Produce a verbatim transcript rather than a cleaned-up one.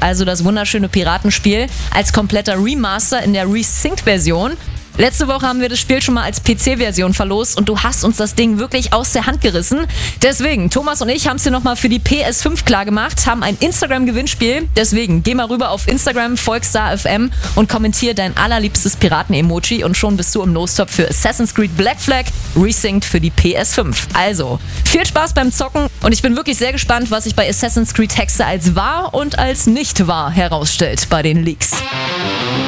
also das wunderschöne Piratenspiel, als kompletter Remaster in der Resynced-Version. Letzte Woche haben wir das Spiel schon mal als P C-Version verlost und du hast uns das Ding wirklich aus der Hand gerissen. Deswegen, Thomas und ich haben es dir nochmal für die P S fünf klar gemacht, haben ein Instagram-Gewinnspiel. Deswegen, geh mal rüber auf Instagram, folg Star F M und kommentier dein allerliebstes Piraten-Emoji und schon bist du im Lostop für Assassin's Creed Black Flag Resynced für die P S fünf. Also, viel Spaß beim Zocken und ich bin wirklich sehr gespannt, was sich bei Assassin's Creed Hexe als wahr und als nicht wahr herausstellt bei den Leaks.